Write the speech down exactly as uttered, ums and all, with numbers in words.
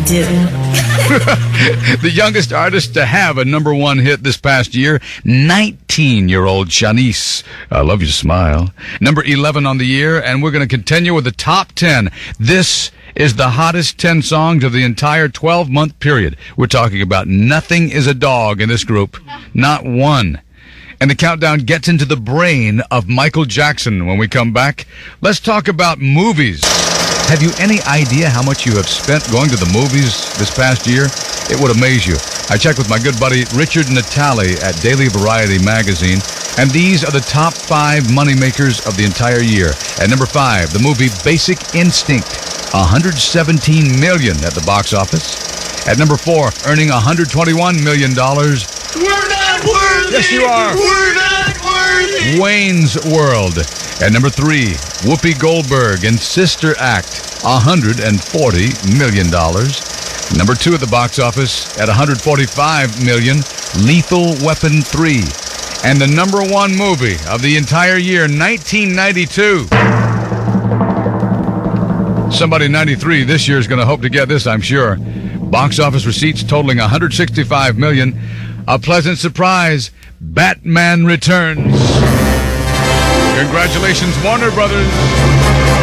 do. The youngest artist to have a number one hit this past year, nineteen-year-old Shanice. I love your smile. Number eleven on the year, and we're going to continue with the top ten. This is the hottest ten songs of the entire twelve-month period. We're talking about Nothing is a Dog in this group. Not one. And the countdown gets into the brain of Michael Jackson when we come back. Let's talk about movies. Have you any idea how much you have spent going to the movies this past year? It would amaze you. I checked with my good buddy Richard Natale at Daily Variety magazine, and these are the top five moneymakers of the entire year. At number five, the movie Basic Instinct, one hundred seventeen million dollars at the box office. At number four, earning one hundred twenty-one million dollars. We're not worthy! Yes, you are. We're not worthy! Wayne's World. At number three, Whoopi Goldberg in Sister Act, one hundred forty million dollars. Number two at the box office at one hundred forty-five million dollars, Lethal Weapon three. And the number one movie of the entire year, nineteen ninety-two. Somebody ninety-three this year is going to hope to get this, I'm sure. Box office receipts totaling one hundred sixty-five million dollars. A pleasant surprise, Batman Returns. Congratulations, Warner Brothers.